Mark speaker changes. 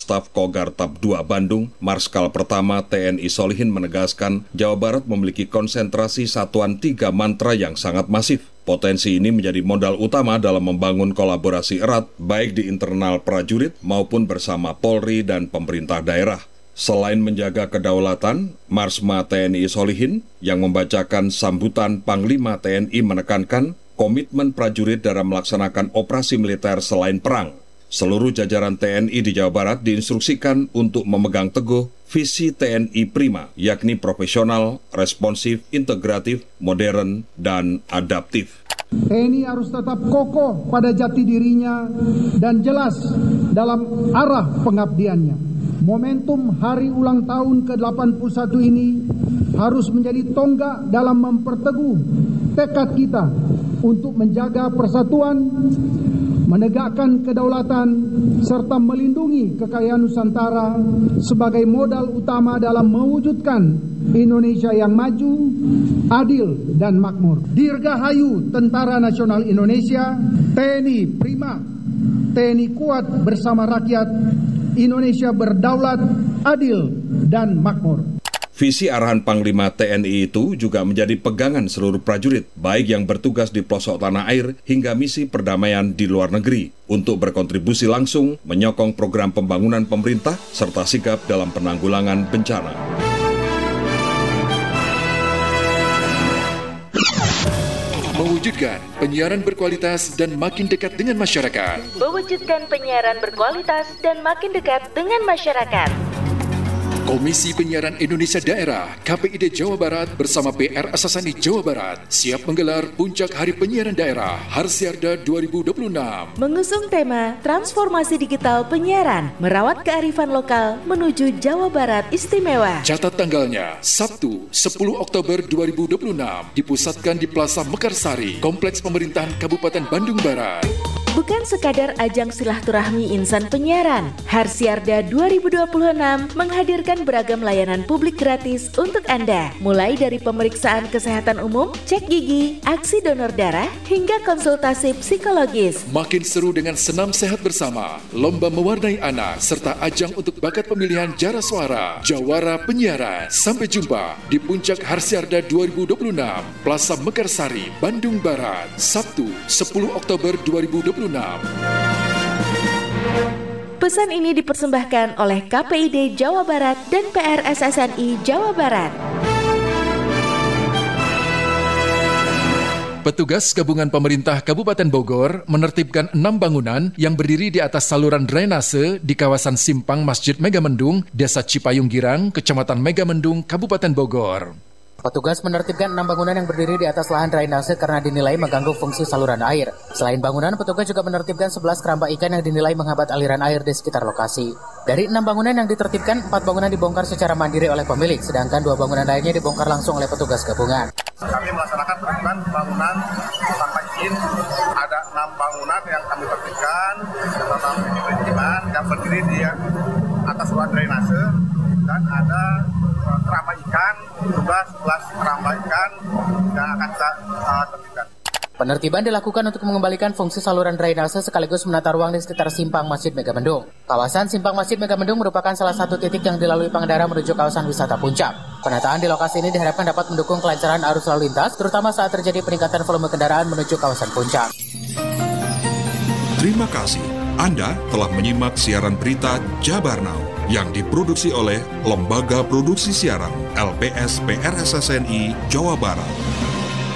Speaker 1: Staf Kogartab II Bandung, Marskal Pertama TNI Solihin menegaskan Jawa Barat memiliki konsentrasi satuan 3 mantra yang sangat masif. Potensi ini menjadi modal utama dalam membangun kolaborasi erat baik di internal prajurit maupun bersama Polri dan pemerintah daerah. Selain menjaga kedaulatan, Marsma TNI Solihin yang membacakan sambutan Panglima TNI menekankan komitmen prajurit dalam melaksanakan operasi militer selain perang. Seluruh jajaran TNI di Jawa Barat diinstruksikan untuk memegang teguh visi TNI Prima, yakni profesional, responsif, integratif, modern, dan adaptif.
Speaker 2: TNI harus tetap kokoh pada jati dirinya dan jelas dalam arah pengabdiannya. Momentum hari ulang tahun ke-81 ini harus menjadi tonggak dalam memperteguh tekad kita untuk menjaga persatuan, menegakkan kedaulatan, serta melindungi kekayaan Nusantara sebagai modal utama dalam mewujudkan Indonesia yang maju, adil, dan makmur. Dirgahayu Tentara Nasional Indonesia, TNI Prima, TNI kuat bersama rakyat, Indonesia berdaulat, adil, dan makmur.
Speaker 1: Visi arahan Panglima TNI itu juga menjadi pegangan seluruh prajurit, baik yang bertugas di pelosok tanah air hingga misi perdamaian di luar negeri, untuk berkontribusi langsung menyokong program pembangunan pemerintah serta sigap dalam penanggulangan bencana.
Speaker 3: Mewujudkan penyiaran berkualitas dan makin dekat dengan masyarakat.
Speaker 4: Mewujudkan penyiaran berkualitas dan makin dekat dengan masyarakat.
Speaker 3: Komisi Penyiaran Indonesia Daerah KPID Jawa Barat bersama PR Asasani Jawa Barat siap menggelar Puncak Hari Penyiaran Daerah Harsiarda 2026.
Speaker 4: Mengusung tema Transformasi Digital Penyiaran, merawat kearifan lokal menuju Jawa Barat Istimewa.
Speaker 3: Catat tanggalnya, Sabtu 10 Oktober 2026, dipusatkan di Plaza Mekarsari, Kompleks Pemerintahan Kabupaten Bandung Barat.
Speaker 4: Bukan sekadar ajang silaturahmi insan penyiaran, Harsiarda 2026 menghadirkan beragam layanan publik gratis untuk Anda, mulai dari pemeriksaan kesehatan umum, cek gigi, aksi donor darah, hingga konsultasi psikologis.
Speaker 3: Makin seru dengan senam sehat bersama, lomba mewarnai anak, serta ajang untuk bakat pemilihan jara suara, jawara penyiaran. Sampai jumpa di Puncak Harsiarda 2026, Plaza Mekarsari, Bandung Barat, Sabtu 10 Oktober 2026.
Speaker 4: Pesan ini dipersembahkan oleh KPID Jawa Barat dan PRSSNI Jawa Barat.
Speaker 3: Petugas gabungan pemerintah Kabupaten Bogor menertibkan 6 bangunan yang berdiri di atas saluran drainase di kawasan Simpang Masjid Megamendung, Desa Cipayung Girang, Kecamatan Megamendung, Kabupaten Bogor.
Speaker 5: Petugas menertibkan 6 bangunan yang berdiri di atas lahan drainase karena dinilai mengganggu fungsi saluran air. Selain bangunan, petugas juga menertibkan 11 keramba ikan yang dinilai menghambat aliran air di sekitar lokasi. Dari 6 bangunan yang ditertibkan, 4 bangunan dibongkar secara mandiri oleh pemilik, sedangkan 2 bangunan lainnya dibongkar langsung oleh petugas gabungan.
Speaker 6: Kami melaksanakan penertiban bangunan tanpa izin. Ada 6 bangunan yang kami tertibkan dalam perizinan yang berdiri di atas saluran drainase, dan ada keramba ikan, juga 11 keramba ikan yang akan kita tertibkan.
Speaker 5: Penertiban dilakukan untuk mengembalikan fungsi saluran drainase sekaligus menata ruang di sekitar Simpang Masjid Megamendung. Kawasan Simpang Masjid Megamendung merupakan salah satu titik yang dilalui pengendara menuju kawasan wisata Puncak. Penataan di lokasi ini diharapkan dapat mendukung kelancaran arus lalu lintas, terutama saat terjadi peningkatan volume kendaraan menuju kawasan Puncak.
Speaker 7: Terima kasih. Anda telah menyimak siaran berita Jabar Now yang diproduksi oleh Lembaga Produksi Siaran LPS PRSSNI Jawa Barat.